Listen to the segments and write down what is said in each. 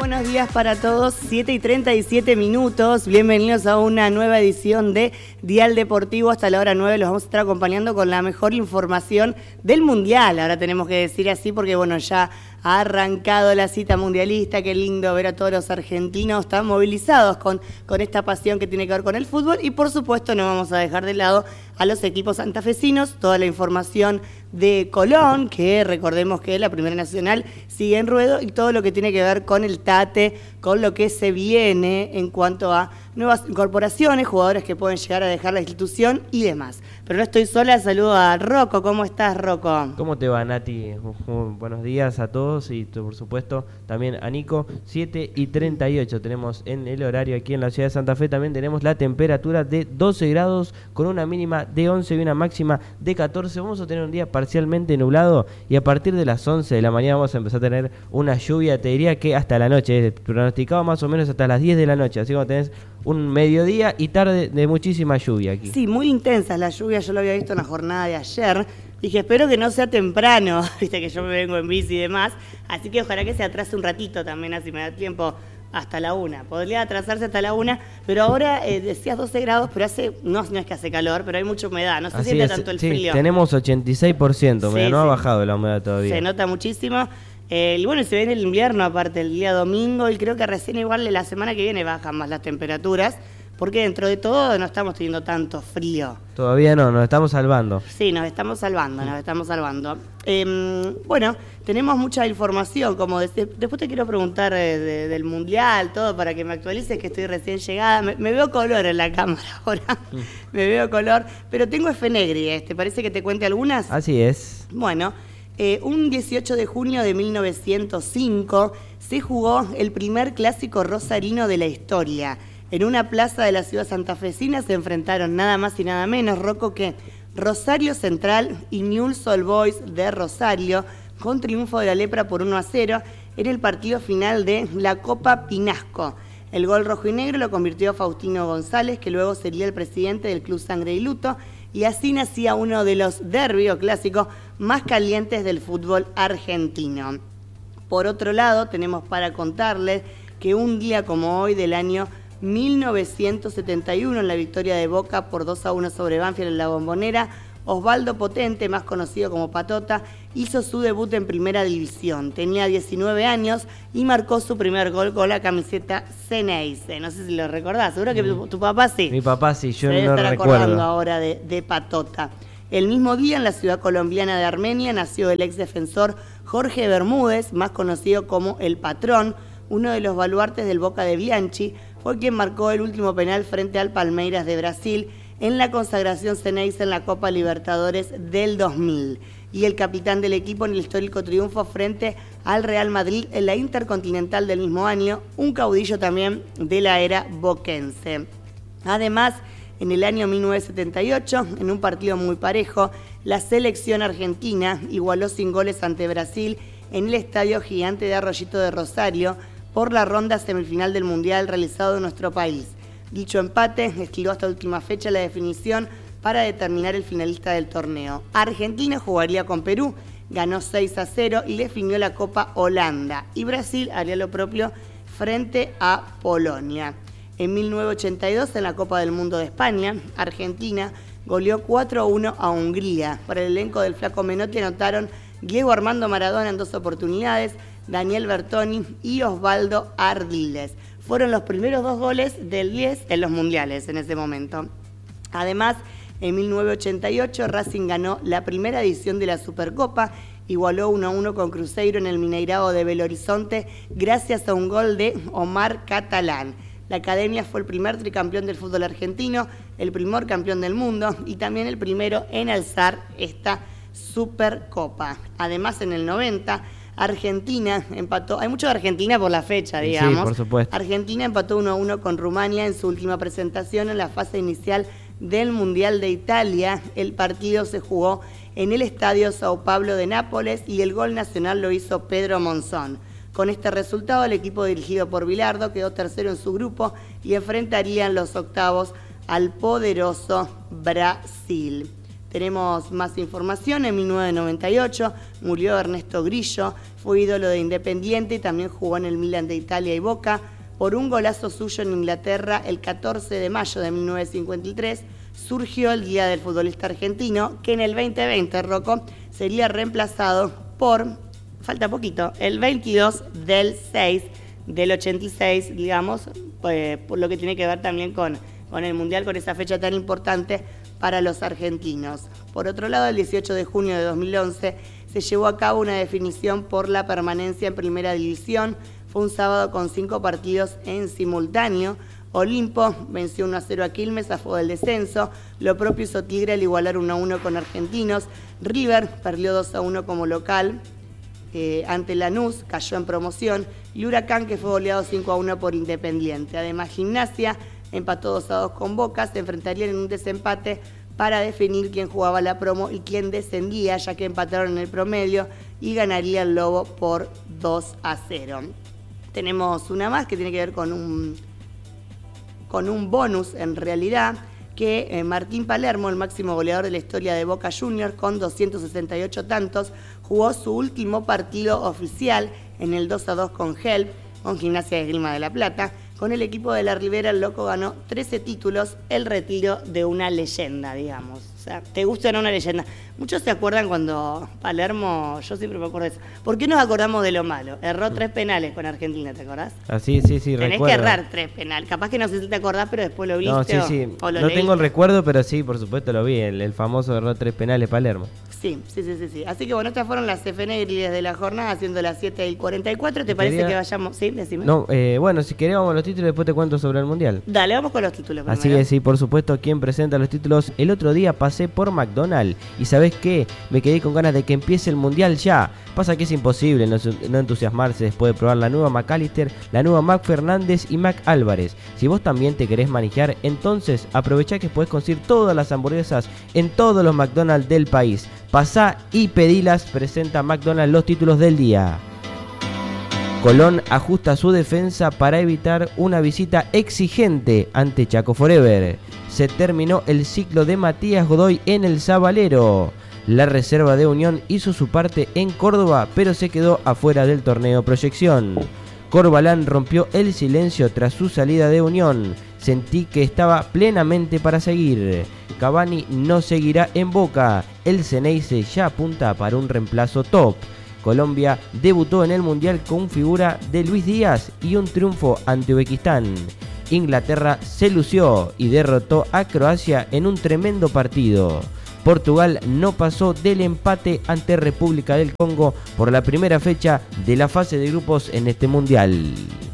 buenos días para todos, 7:37. Bienvenidos a una nueva edición de Dial Deportivo. Hasta la hora 9 los vamos a estar acompañando con la mejor información del Mundial. Ahora tenemos que decir así porque, bueno, ya ha arrancado la cita mundialista. Qué lindo ver a todos los argentinos tan movilizados con esta pasión que tiene que ver con el fútbol. Y, por supuesto, no vamos a dejar de lado a los equipos santafesinos. Toda la información de Colón, que recordemos que la Primera Nacional sigue en ruedo, y todo lo que tiene que ver con el Tate, con lo que se viene en cuanto a nuevas incorporaciones, jugadores que pueden llegar a dejar la institución y demás. Pero no estoy sola, saludo a Rocco. ¿Cómo estás, Rocco? ¿Cómo te va, Nati? Buenos días a todos y por supuesto también a Nico. 7:38 tenemos en el horario aquí en la ciudad de Santa Fe. También tenemos la temperatura de 12 grados con una mínima de 11 y una máxima de 14. Vamos a tener un día parcialmente nublado y a partir de las 11 de la mañana vamos a empezar a tener una lluvia, te diría que hasta la noche, pronosticado más o menos hasta las 10 de la noche, así como tenés un mediodía y tarde de muchísima lluvia aquí. Sí, muy intensa la lluvia, yo lo había visto en la jornada de ayer. Dije, espero que no sea temprano, viste que yo me vengo en bici y demás, así que ojalá que se atrase un ratito también, así me da tiempo hasta la 1. Podría atrasarse hasta la 1, pero ahora decías 12 grados, pero no es que hace calor, pero hay mucha humedad, no se siente tanto el frío. Tenemos 86%, sí, no ha bajado la humedad todavía. Se nota muchísimo. Bueno, se viene el invierno aparte el día domingo, y creo que recién igual la semana que viene bajan más las temperaturas, porque dentro de todo no estamos teniendo tanto frío. Todavía no, nos estamos salvando. Sí, nos estamos salvando. Bueno, tenemos mucha información, como después te quiero preguntar del Mundial, todo, para que me actualices, que estoy recién llegada. Me veo color en la cámara ahora, me veo color, pero tengo Fenegri, ¿parece que te cuente algunas? Así es. Bueno, un 18 de junio de 1905 se jugó el primer clásico rosarino de la historia. En una plaza de la ciudad santafesina se enfrentaron nada más y nada menos, Rocco, que Rosario Central y Newell's Old Boys de Rosario, con triunfo de la Lepra por 1-0 en el partido final de la Copa Pinasco. El gol rojo y negro lo convirtió Faustino González, que luego sería el presidente del Club Sangre y Luto, y así nacía uno de los derbis o clásicos más calientes del fútbol argentino. Por otro lado, tenemos para contarles que un día como hoy del año 1971, en la victoria de Boca por 2-1 sobre Banfield en la Bombonera, Osvaldo Potente, más conocido como Patota, hizo su debut en Primera División. Tenía 19 años y marcó su primer gol con la camiseta Ceneice. No sé si lo recordás, seguro que tu papá sí. Mi papá sí, yo no recuerdo. Se debe estar acordando ahora de Patota. El mismo día, en la ciudad colombiana de Armenia, nació el exdefensor Jorge Bermúdez, más conocido como El Patrón, uno de los baluartes del Boca de Bianchi. Fue quien marcó el último penal frente al Palmeiras de Brasil en la consagración Ceneice en la Copa Libertadores del 2000. Y el capitán del equipo en el histórico triunfo frente al Real Madrid en la Intercontinental del mismo año, un caudillo también de la era boquense. Además, en el año 1978, en un partido muy parejo, la selección argentina igualó sin goles ante Brasil en el Estadio Gigante de Arroyito de Rosario, por la ronda semifinal del Mundial realizado en nuestro país. Dicho empate esquivó hasta última fecha la definición para determinar el finalista del torneo. Argentina jugaría con Perú, ganó 6-0 y definió la Copa Holanda. Y Brasil haría lo propio frente a Polonia. En 1982, en la Copa del Mundo de España, Argentina goleó 4-1 a Hungría. Para el elenco del Flaco Menotti anotaron Diego Armando Maradona en 2 oportunidades, Daniel Bertoni y Osvaldo Ardiles. Fueron los primeros 2 goles del 10 en los mundiales en ese momento. Además, en 1988 Racing ganó la primera edición de la Supercopa, igualó 1-1 con Cruzeiro en el Mineirao de Belo Horizonte gracias a un gol de Omar Catalán. La Academia fue el primer tricampeón del fútbol argentino, el primer campeón del mundo y también el primero en alzar esta Supercopa. Además, en el 90, Argentina empató, hay mucho de Argentina por la fecha, digamos. Sí, por supuesto. Argentina empató 1-1 con Rumania en su última presentación en la fase inicial del Mundial de Italia. El partido se jugó en el Estadio Sao Paulo de Nápoles y el gol nacional lo hizo Pedro Monzón. Con este resultado, el equipo dirigido por Bilardo quedó tercero en su grupo y enfrentarían los octavos al poderoso Brasil. Tenemos más información. En 1998 murió Ernesto Grillo, fue ídolo de Independiente y también jugó en el Milan de Italia y Boca. Por un golazo suyo en Inglaterra, el 14 de mayo de 1953, surgió el Día del Futbolista Argentino, que en el 2020, Rocco, sería reemplazado por, falta poquito, el 22 del 6 del 86, digamos, pues, por lo que tiene que ver también con el Mundial, con esa fecha tan importante para los argentinos. Por otro lado, el 18 de junio de 2011 se llevó a cabo una definición por la permanencia en Primera División. Fue un sábado con 5 partidos en simultáneo. Olimpo venció 1-0 a Quilmes a favor del descenso. Lo propio hizo Tigre al igualar 1-1 con Argentinos. River perdió 2-1 como local ante Lanús, cayó en promoción. Y Huracán, que fue goleado 5-1 por Independiente. Además, Gimnasia empató 2-2 con Boca. Se enfrentarían en un desempate para definir quién jugaba la promo y quién descendía, ya que empataron en el promedio y ganaría el Lobo por 2-0. Tenemos una más que tiene que ver con un bonus en realidad, que Martín Palermo, el máximo goleador de la historia de Boca Juniors, con 268 tantos, jugó su último partido oficial en el 2-2 con Help, con Gimnasia de Esgrima de La Plata. Con el equipo de la Ribera, el Loco ganó 13 títulos, el retiro de una leyenda, digamos. O sea, ¿te gusta o no una leyenda? Muchos se acuerdan cuando Palermo, yo siempre me acuerdo de eso. ¿Por qué nos acordamos de lo malo? Erró 3 penales con Argentina, ¿te acordás? Ah, sí, recuerdo. Tenés que errar 3 penales. Capaz que no sé si te acordás, pero después lo viste o lo no leíste. tengo el recuerdo, pero sí, por supuesto lo vi, el famoso error 3 penales Palermo. Sí. Así que bueno, estas fueron las efemérides de la jornada, siendo las 7:44. ¿Te parece que vayamos? Sí, decime. No, bueno, si querés vamos a los títulos y después te cuento sobre el Mundial. Dale, vamos con los títulos primero. Así es, sí, por supuesto, ¿quién presenta los títulos? El otro día pasé por McDonald's y ¿sabés qué? Me quedé con ganas de que empiece el Mundial ya. Pasa que es imposible no entusiasmarse después de probar la nueva McAllister, la nueva Mac Fernández y Mac Álvarez. Si vos también te querés manejar, entonces aprovechá que podés conseguir todas las hamburguesas en todos los McDonald's del país. Pasá y pedilas, presenta McDonald's los títulos del día. Colón ajusta su defensa para evitar una visita exigente ante Chaco Forever. Se terminó el ciclo de Matías Godoy en el Zabalero. La reserva de Unión hizo su parte en Córdoba, pero se quedó afuera del torneo Proyección. Corbalán rompió el silencio tras su salida de Unión. Sentí que estaba plenamente para seguir. Cavani no seguirá en Boca. El Ceneice ya apunta para un reemplazo top. Colombia debutó en el Mundial con figura de Luis Díaz y un triunfo ante Uzbekistán. Inglaterra se lució y derrotó a Croacia en un tremendo partido. Portugal no pasó del empate ante República del Congo por la primera fecha de la fase de grupos en este Mundial.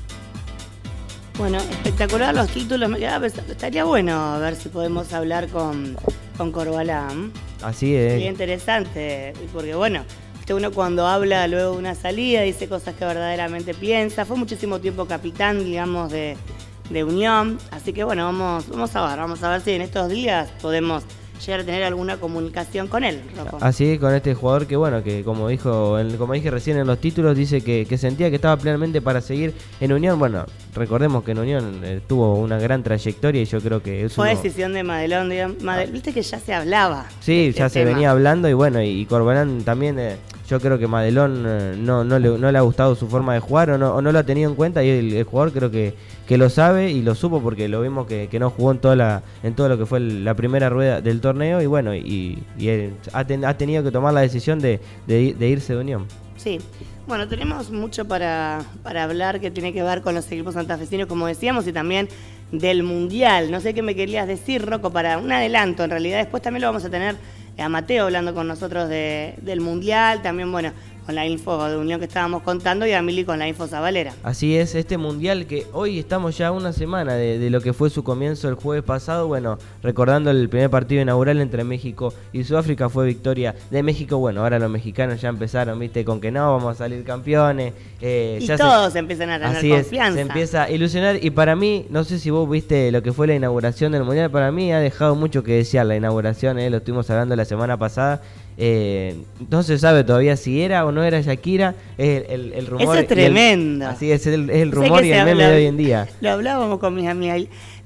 Bueno, espectacular los títulos. Me quedaba pensando, estaría bueno ver si podemos hablar con Corbalán. Así es. Sería interesante, porque bueno, uno cuando habla luego de una salida dice cosas que verdaderamente piensa. Fue muchísimo tiempo capitán, digamos, de Unión. Así que bueno, vamos a ver si en estos días podemos llegar a tener alguna comunicación con él, Rocco. Así es, con este jugador que bueno, que como dije recién en los títulos, dice que sentía que estaba plenamente para seguir en Unión. Bueno, recordemos que en Unión tuvo una gran trayectoria y yo creo que es fue decisión de Madelón, digamos. Viste que ya se hablaba. Sí, ya se venía hablando y bueno, y Corbalán también, yo creo que Madelón no le ha gustado su forma de jugar o no lo ha tenido en cuenta, y el jugador creo que lo sabe y lo supo porque lo vimos que no jugó en todo lo que fue la primera rueda del torneo y bueno, y él ha tenido que tomar la decisión de irse de Unión. Sí, bueno, tenemos mucho para hablar que tiene que ver con los equipos santafesinos, como decíamos, y también del Mundial. No sé qué me querías decir, Rocco, para un adelanto. En realidad después también lo vamos a tener a Mateo hablando con nosotros del Mundial, también, bueno, con la info de Unión que estábamos contando, y a Mili con la info Zabalera. Así es, este Mundial que hoy estamos ya a una semana de lo que fue su comienzo el jueves pasado. Bueno, recordando el primer partido inaugural entre México y Sudáfrica, fue victoria de México. Bueno, ahora los mexicanos ya empezaron, viste, con que no, vamos a salir campeones. Y ya todos empiezan a tener confianza. Se empieza a ilusionar, y para mí, no sé si vos viste lo que fue la inauguración del Mundial, para mí ha dejado mucho que desear la inauguración, lo estuvimos hablando la semana pasada. No se sabe todavía si era o no era Shakira, el rumor. Eso es tremendo. Así es el rumor y el meme de hoy en día. Lo hablábamos con mis amigas.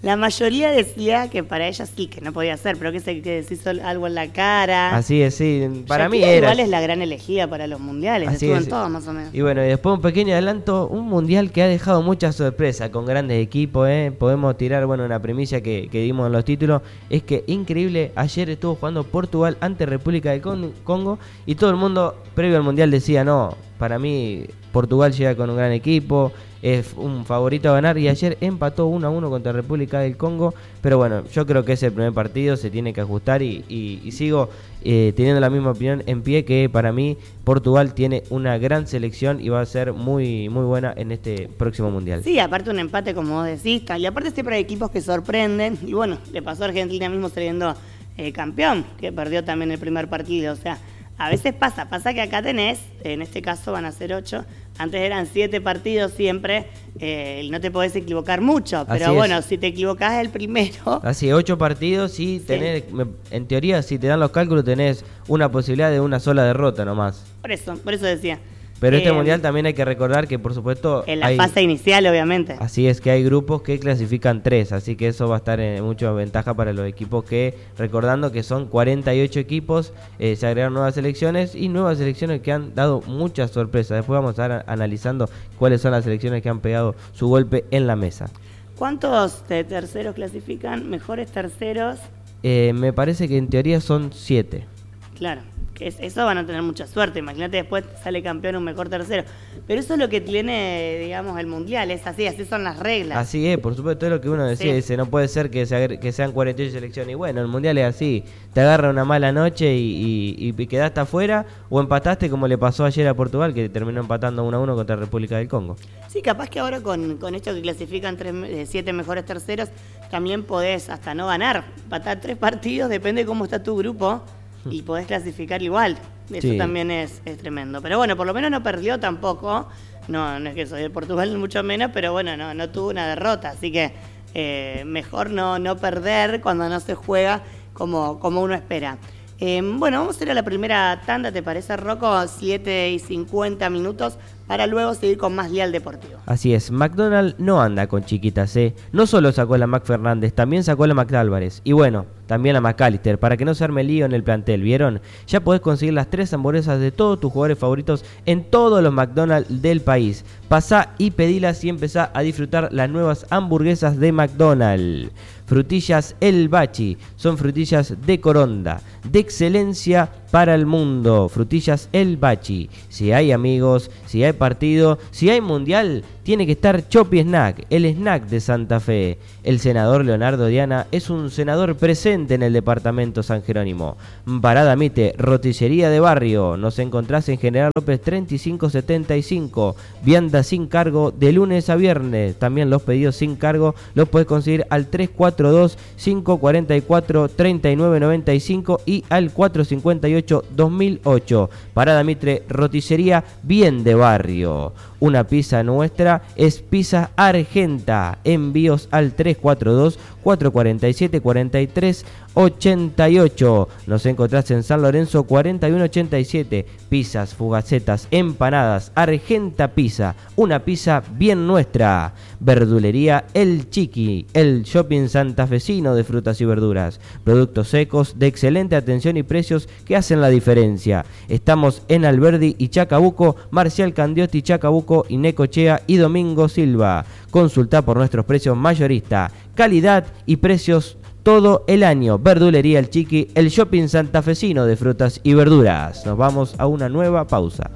La mayoría decía que para ella sí, que no podía ser, pero que se hizo algo en la cara. Así es, sí. Para mí Shakira era. igual es la gran elegida para los mundiales, Así estuvo es. en todos más o menos. Y bueno, y después un pequeño adelanto, un mundial que ha dejado muchas sorpresas con grandes equipos, Podemos tirar, una primicia que dimos en los títulos, es que increíble, ayer estuvo jugando Portugal ante República del Congo y todo el mundo previo al mundial decía, no, para mí Portugal llega con un gran equipo, es un favorito a ganar, y ayer empató 1-1 contra República del Congo, pero bueno, yo creo que es el primer partido, se tiene que ajustar y sigo teniendo la misma opinión en pie, que para mí Portugal tiene una gran selección y va a ser muy, muy buena en este próximo mundial. Sí, aparte un empate como vos decís, y aparte siempre hay equipos que sorprenden, y bueno, le pasó a Argentina mismo saliendo campeón, que perdió también el primer partido, o sea, a veces pasa que acá tenés, en este caso van a ser 8, antes eran 7 partidos siempre, no te podés equivocar mucho, pero Así bueno, es. Si te equivocás el primero... Así, 8 partidos y tenés, en teoría, si te dan los cálculos, tenés una posibilidad de una sola derrota nomás. Por eso decía. Pero este mundial también hay que recordar que, por supuesto... En la fase inicial, obviamente. Así es, que hay grupos que clasifican 3, así que eso va a estar en mucha ventaja para los equipos que, recordando que son 48 equipos, se agregaron nuevas selecciones y nuevas selecciones que han dado muchas sorpresas. Después vamos a estar analizando cuáles son las selecciones que han pegado su golpe en la mesa. ¿Cuántos terceros clasifican? ¿Mejores terceros? Me parece que en teoría son 7. Claro, que eso van a tener mucha suerte. Imagínate, después sale campeón un mejor tercero. Pero eso es lo que tiene, digamos, el mundial. Es así son las reglas. Así es, por supuesto, es lo que uno decía. Sí. Dice, no puede ser que sean 48 selecciones. Y bueno, el mundial es así. Te agarra una mala noche y quedaste afuera, o empataste como le pasó ayer a Portugal, que terminó empatando 1-1 contra República del Congo. Sí, capaz que ahora con esto que clasifican 7 mejores terceros, también podés hasta no ganar. Empatar 3 partidos, depende cómo está tu grupo, y podés clasificar igual. Eso Sí. también es tremendo. Pero bueno, por lo menos no perdió tampoco. No es que soy de Portugal, mucho menos, pero bueno, no tuvo una derrota. Así que mejor no perder cuando no se juega como uno espera. Bueno, vamos a ir a la primera tanda, ¿te parece, Rocco? 7:50 minutos para luego seguir con más Dial Deportivo. Así es, McDonald's no anda con chiquitas, No solo sacó la Mac Fernández, también sacó la Mac Álvarez. Y bueno, también la McAllister, para que no se arme lío en el plantel, ¿vieron? Ya podés conseguir las 3 hamburguesas de todos tus jugadores favoritos en todos los McDonald's del país. Pasá y pedilas y empezá a disfrutar las nuevas hamburguesas de McDonald's. Frutillas El Bachi, son frutillas de Coronda, de excelencia para el mundo. Frutillas El Bachi. Si hay amigos, si hay partido, si hay mundial, tiene que estar Chopi Snack, el snack de Santa Fe. El senador Leonardo Diana es un senador presente en el departamento San Jerónimo. Parada Mite, roticería de barrio. Nos encontrás en General López 3575. Vianda sin cargo de lunes a viernes. También los pedidos sin cargo los puedes conseguir al 342-544-3995 y al 458-2008. Parada Mitre, roticería bien de barrio. Una pizza nuestra es Pizza Argenta. Envíos al 342-447-4388. Nos encontrás en San Lorenzo 4187. Pizzas, fugacetas, empanadas. Argenta Pizza. Una pizza bien nuestra. Verdulería El Chiqui. El shopping santafesino de frutas y verduras. Productos secos de excelente atención y precios que hacen la diferencia. Estamos en Alberdi y Chacabuco. Marcial Candiotti Chacabuco y Necochea y Domingo Silva. Consulta por nuestros precios mayorista, calidad y precios todo el año. Verdulería El Chiqui, el shopping santafesino de frutas y verduras. Nos vamos a una nueva pausa.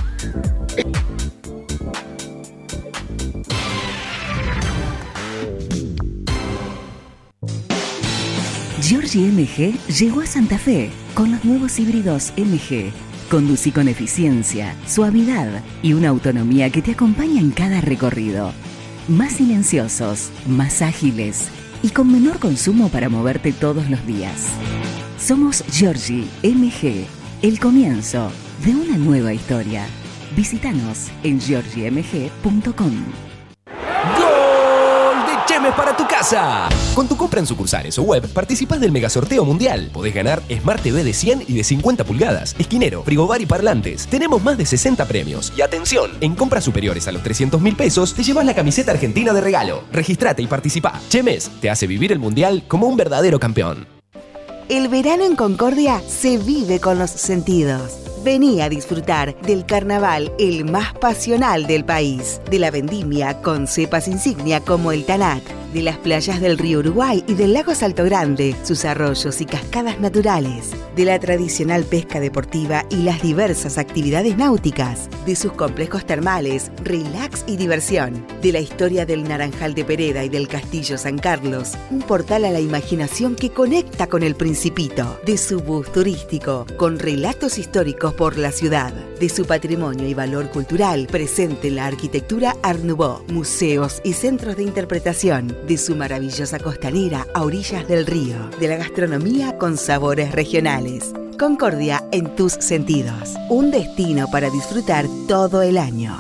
Giorgi MG llegó a Santa Fe con los nuevos híbridos MG. Conducí con eficiencia, suavidad y una autonomía que te acompaña en cada recorrido. Más silenciosos, más ágiles y con menor consumo para moverte todos los días. Somos Giorgi MG, el comienzo de una nueva historia. Visítanos en giorgimg.com. ¡Gol de Chema! chemes para tu casa. Con tu compra en sucursales o web, participás del megasorteo mundial. Podés ganar Smart TV de 100 y de 50 pulgadas, esquinero, frigobar y parlantes. Tenemos más de 60 premios. Y atención, en compras superiores a los 300.000 pesos, te llevas la camiseta argentina de regalo. Registrate y participá. Chemes te hace vivir el mundial como un verdadero campeón. El verano en Concordia se vive con los sentidos. Vení a disfrutar del carnaval el más pasional del país, de la vendimia con cepas insignia como el Tanat, de las playas del río Uruguay y del lago Salto Grande, sus arroyos y cascadas naturales, de la tradicional pesca deportiva y las diversas actividades náuticas, de sus complejos termales, relax y diversión, de la historia del Naranjal de Pereda y del Castillo San Carlos, un portal a la imaginación que conecta con el Principito, de su bus turístico, con relatos históricos por la ciudad, de su patrimonio y valor cultural presente en la arquitectura Art Nouveau, museos y centros de interpretación, de su maravillosa costanera a orillas del río, de la gastronomía con sabores regionales. Concordia en tus sentidos, un destino para disfrutar todo el año.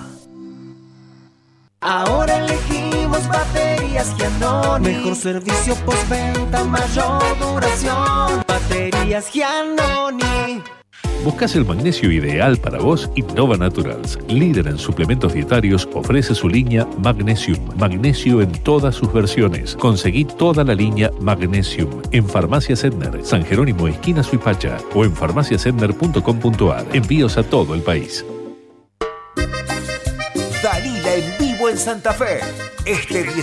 Ahora elegimos baterías Giannoni. Mejor servicio postventa, mayor duración. Baterías Giannoni. ¿Buscas el magnesio ideal para vos? Innova Naturals, líder en suplementos dietarios, ofrece su línea Magnesium. Magnesio en todas sus versiones. Conseguí toda la línea Magnesium en Farmacia Sedner, San Jerónimo, esquina Suipacha, o en farmaciasedner.com.ar. Envíos a todo el país. Dalila en vivo en Santa Fe. Este 19